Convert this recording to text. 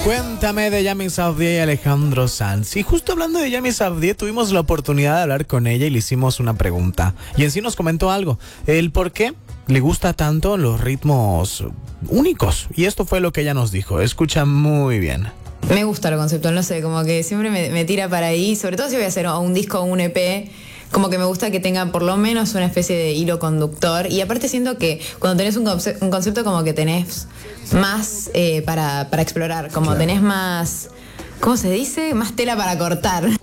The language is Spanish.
Cuéntame de Yami Sabdié y Alejandro Sanz. Y justo hablando de Yami Sabdié, tuvimos la oportunidad de hablar con ella y le hicimos una pregunta. Y en sí nos comentó algo, el por qué le gusta tanto los ritmos únicos. Y esto fue lo que ella nos dijo. Escucha muy bien. Me gusta lo conceptual, no sé, como que siempre me tira para ahí, sobre todo si voy a hacer un disco o un EP, como que me gusta que tenga por lo menos una especie de hilo conductor. Y aparte siento que cuando tenés un concepto como que tenés más para explorar, como claro, tenés más, ¿cómo se dice? Más tela para cortar.